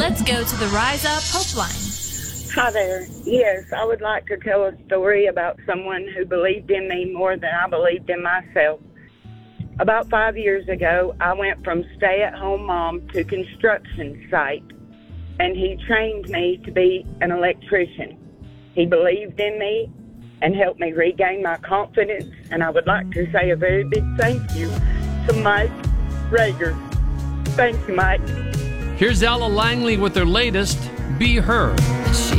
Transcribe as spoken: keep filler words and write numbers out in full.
Let's go to the Rise Up Hope Line. Hi there. Yes, I would like to tell a story about someone who believed in me more than I believed in myself. About five years ago, I went from stay-at-home mom to construction site, and he trained me to be an electrician. He believed in me and helped me regain my confidence, and I would like to say a very big thank you to Mike Rager. Thank you, Mike. Here's Ella Langley with her latest, Be Her.